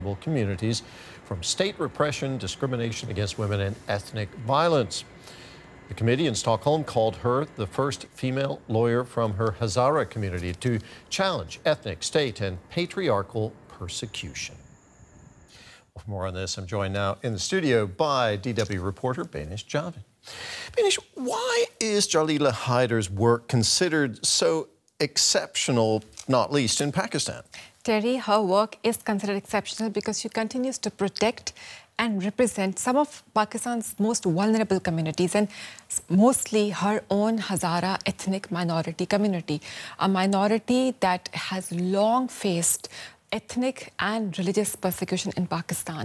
communities from state repression, discrimination against women, and ethnic violence. The committee in Stockholm called her the first female lawyer from her Hazara community to challenge ethnic, state, and patriarchal persecution. For more on this, I'm joined now in the studio by DW reporter Banish Javed. Banish, why is Jalila Haider's work considered so exceptional, not least in Pakistan? Terry, her work is considered exceptional because she continues to protect and represent some of Pakistan's most vulnerable communities, and mostly her own Hazara ethnic minority community, a minority that has long faced ethnic and religious persecution in Pakistan.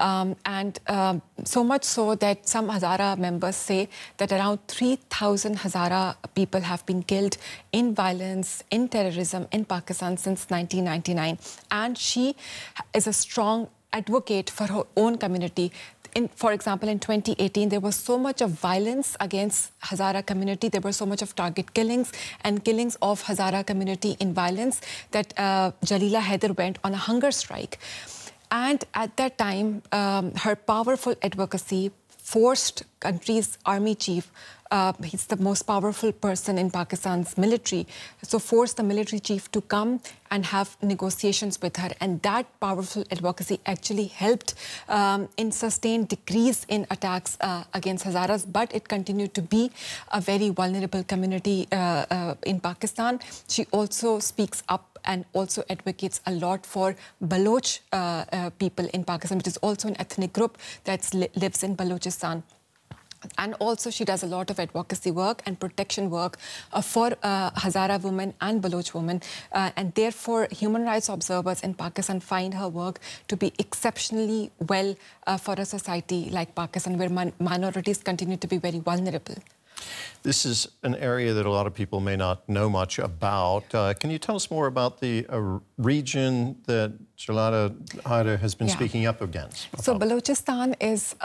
So much so that some Hazara members say that around 3,000 Hazara people have been killed in violence, in terrorism in Pakistan since 1999. And she is a strong advocate for her own community. For example, in 2018, there was so much of violence against Hazara community. There were so much of target killings and killings of Hazara community in violence that Jalila Haider went on a hunger strike. And at that time, her powerful advocacy forced country's army chief, he's the most powerful person in Pakistan's military, so forced the military chief to come and have negotiations with her. And that powerful advocacy actually helped in sustained decrease in attacks against Hazaras, but it continued to be a very vulnerable community in Pakistan. She also speaks up and also advocates a lot for Baloch people in Pakistan, which is also an ethnic group that lives in Balochistan. And also she does a lot of advocacy work and protection work for Hazara women and Baloch women. And therefore, human rights observers in Pakistan find her work to be exceptionally well for a society like Pakistan, where minorities continue to be very vulnerable. This is an area that a lot of people may not know much about. Can you tell us more about the region that Jalila Haider has been speaking up against? So Balochistan is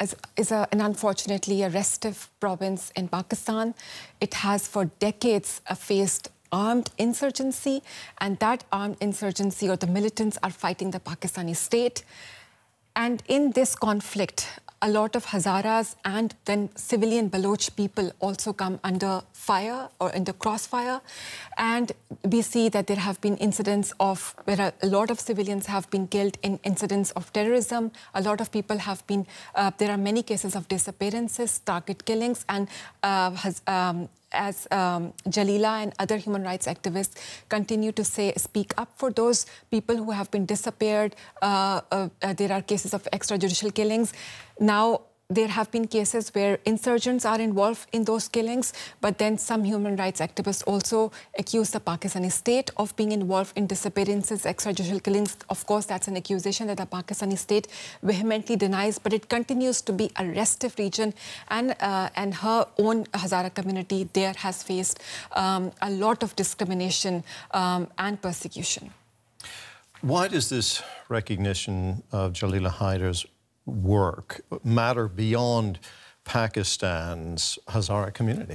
an unfortunately a restive province in Pakistan. It has for decades faced armed insurgency, and that armed insurgency, or the militants, are fighting the Pakistani state. And in this conflict, a lot of Hazaras and then civilian Baloch people also come under fire or in the crossfire. And we see that there have been incidents of where a lot of civilians have been killed in incidents of terrorism. A lot of people have been, there are many cases of disappearances, target killings, and as Jalila and other human rights activists continue to speak up for those people who have been disappeared. There are cases of extrajudicial killings. Now, there have been cases where insurgents are involved in those killings, but then some human rights activists also accuse the Pakistani state of being involved in disappearances, extrajudicial killings. Of course, that's an accusation that the Pakistani state vehemently denies, but it continues to be a restive region, and her own Hazara community there has faced a lot of discrimination and persecution. Why does this recognition of Jalila Haider's work matter beyond Pakistan's Hazara community?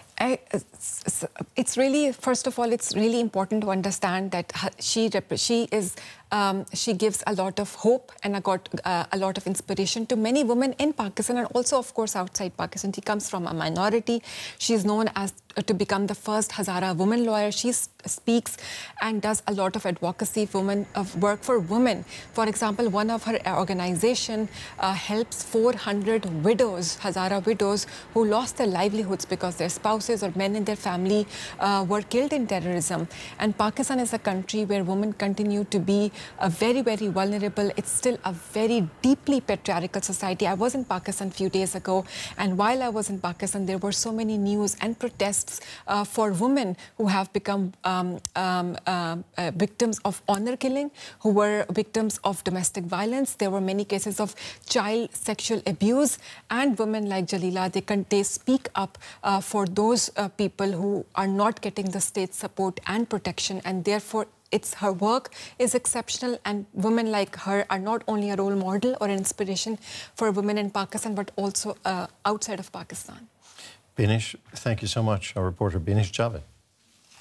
It's really, first of all, it's really important to understand that she gives a lot of hope and a lot of inspiration to many women in Pakistan, and also, of course, outside Pakistan. She comes from a minority. She's known as to become the first Hazara woman lawyer. She speaks and does a lot of advocacy work for women. For example, one of her organization helps 400 widows, Hazara widows, who lost their livelihoods because their spouses or men in their family were killed in terrorism. And Pakistan is a country where women continue to be very, very vulnerable. It's still a very deeply patriarchal society. I was in Pakistan a few days ago, and while I was in Pakistan, there were so many news and protests for women who have become victims of honor killing, who were victims of domestic violence. There were many cases of child sexual abuse, and women like Jalila, they speak up for those people who are not getting the state support and protection, and therefore her work is exceptional, and women like her are not only a role model or an inspiration for women in Pakistan, but also outside of Pakistan. Banish, thank you so much. Our reporter Banish Javed.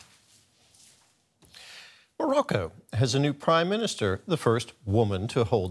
Morocco has a new prime minister, the first woman to hold